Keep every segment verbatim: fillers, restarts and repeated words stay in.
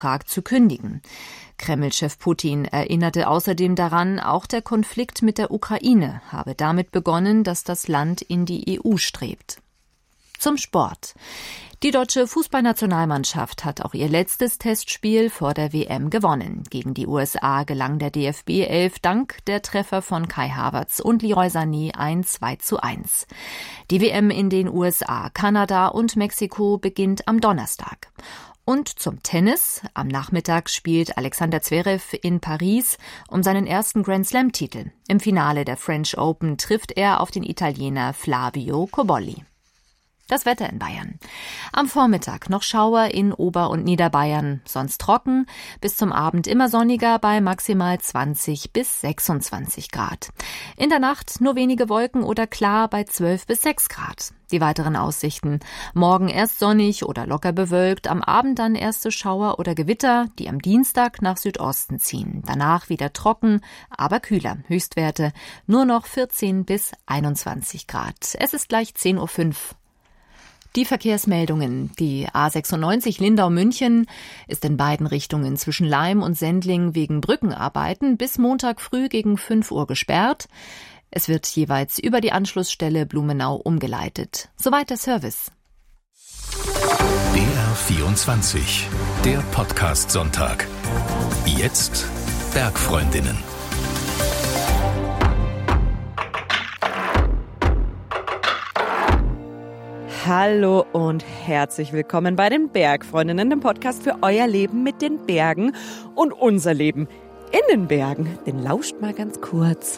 Vertrag zu kündigen. Kreml-Chef Putin erinnerte außerdem daran, auch der Konflikt mit der Ukraine habe damit begonnen, dass das Land in die E U strebt. Zum Sport. Die deutsche Fußballnationalmannschaft hat auch ihr letztes Testspiel vor der W M gewonnen. Gegen die U S A gelang der D F B elf dank der Treffer von Kai Havertz und Leroy Sané ein zwei zu eins. Die W M in den U S A, Kanada und Mexiko beginnt am Donnerstag. Und zum Tennis. Am Nachmittag spielt Alexander Zverev in Paris um seinen ersten Grand-Slam-Titel. Im Finale der French Open trifft er auf den Italiener Flavio Cobolli. Das Wetter in Bayern. Am Vormittag noch Schauer in Ober- und Niederbayern, sonst trocken, bis zum Abend immer sonniger bei maximal zwanzig bis sechsundzwanzig Grad. In der Nacht nur wenige Wolken oder klar bei zwölf bis sechs Grad. Die weiteren Aussichten. Morgen erst sonnig oder locker bewölkt, am Abend dann erste Schauer oder Gewitter, die am Dienstag nach Südosten ziehen. Danach wieder trocken, aber kühler. Höchstwerte nur noch vierzehn bis einundzwanzig Grad. Es ist gleich zehn Uhr fünf. Die Verkehrsmeldungen. Die A sechsundneunzig Lindau-München ist in beiden Richtungen zwischen Laim und Sendling wegen Brückenarbeiten bis Montag früh gegen fünf Uhr gesperrt. Es wird jeweils über die Anschlussstelle Blumenau umgeleitet. Soweit der Service. B R vierundzwanzig, der Podcast-Sonntag. Jetzt Bergfreundinnen. Hallo und herzlich willkommen bei den Bergfreundinnen, dem Podcast für euer Leben mit den Bergen und unser Leben in den Bergen. Den lauscht mal ganz kurz.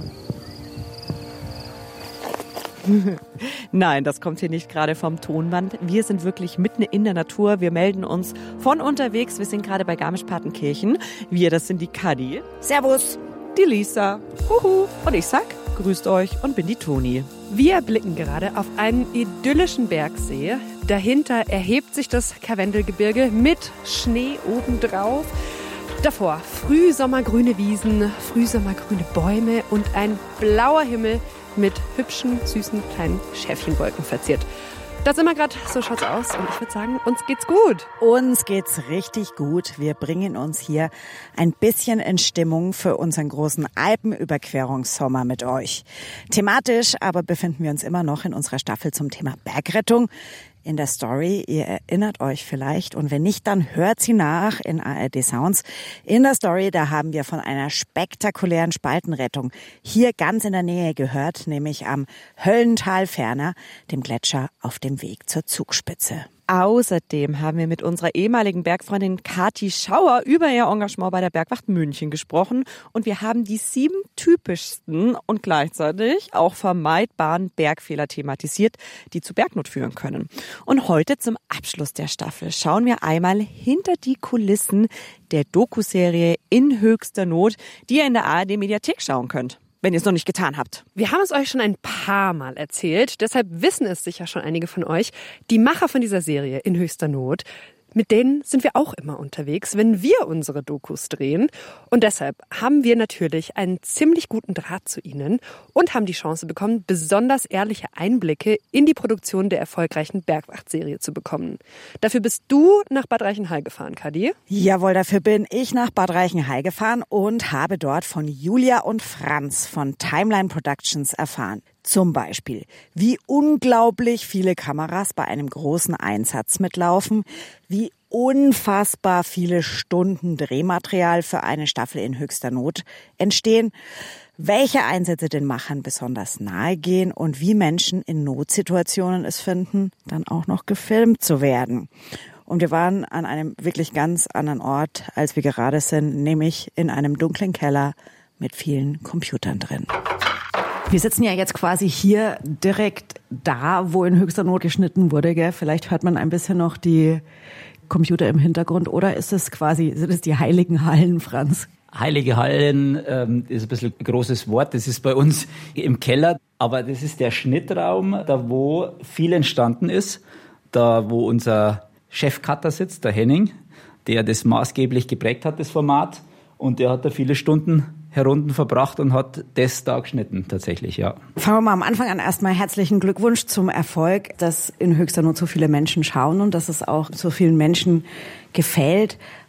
Nein, das kommt hier nicht gerade vom Tonband. Wir sind wirklich mitten in der Natur. Wir melden uns von unterwegs. Wir sind gerade bei Garmisch-Partenkirchen. Wir, das sind die Kadi. Servus. Die Lisa. Huhu. Und ich sag, grüßt euch und bin die Toni. Wir blicken gerade auf einen idyllischen Bergsee. Dahinter erhebt sich das Karwendelgebirge mit Schnee obendrauf. Davor frühsommergrüne Wiesen, frühsommergrüne Bäume und ein blauer Himmel mit hübschen, süßen kleinen Schäfchenwolken verziert. Da sind wir gerade, so schaut's aus. Und ich würde sagen, uns geht's gut. Uns geht's richtig gut. Wir bringen uns hier ein bisschen in Stimmung für unseren großen Alpenüberquerungssommer mit euch. Thematisch aber befinden wir uns immer noch in unserer Staffel zum Thema Bergrettung. In der Story, ihr erinnert euch vielleicht, und wenn nicht, dann hört sie nach in A R D Sounds. In der Story, da haben wir von einer spektakulären Spaltenrettung hier ganz in der Nähe gehört, nämlich am Höllental-Ferner, dem Gletscher auf dem Weg zur Zugspitze. Außerdem haben wir mit unserer ehemaligen Bergfreundin Kathi Schauer über ihr Engagement bei der Bergwacht München gesprochen und wir haben die sieben typischsten und gleichzeitig auch vermeidbaren Bergfehler thematisiert, die zu Bergnot führen können. Und heute zum Abschluss der Staffel schauen wir einmal hinter die Kulissen der Doku-Serie In höchster Not, die ihr in der A R D-Mediathek schauen könnt, wenn ihr es noch nicht getan habt. Wir haben es euch schon ein paar Mal erzählt, deshalb wissen es sicher schon einige von euch. Die Macher von dieser Serie In höchster Not, mit denen sind wir auch immer unterwegs, wenn wir unsere Dokus drehen. Und deshalb haben wir natürlich einen ziemlich guten Draht zu ihnen und haben die Chance bekommen, besonders ehrliche Einblicke in die Produktion der erfolgreichen Bergwacht-Serie zu bekommen. Dafür bist du nach Bad Reichenhall gefahren, Kadi. Jawohl, dafür bin ich nach Bad Reichenhall gefahren und habe dort von Julia und Franz von Timeline Productions erfahren. Zum Beispiel, wie unglaublich viele Kameras bei einem großen Einsatz mitlaufen, wie unfassbar viele Stunden Drehmaterial für eine Staffel in höchster Not entstehen, welche Einsätze den Machern besonders nahe gehen und wie Menschen in Notsituationen es finden, dann auch noch gefilmt zu werden. Und wir waren an einem wirklich ganz anderen Ort, als wir gerade sind, nämlich in einem dunklen Keller mit vielen Computern drin. Wir sitzen ja jetzt quasi hier direkt da, wo in höchster Not geschnitten wurde, gell? Vielleicht hört man ein bisschen noch die Computer im Hintergrund. Oder ist es quasi, sind es die heiligen Hallen, Franz? Heilige Hallen ähm, ist ein bisschen ein großes Wort. Das ist bei uns im Keller. Aber das ist der Schnittraum, da wo viel entstanden ist. Da wo unser Chefcutter sitzt, der Henning, der das maßgeblich geprägt hat, das Format. Und der hat da viele Stunden Herunden verbracht und hat das da geschnitten, tatsächlich, ja. Fangen wir mal am Anfang an. Erstmal herzlichen Glückwunsch zum Erfolg, dass in höchster Not so viele Menschen schauen und dass es auch so vielen Menschen gefällt.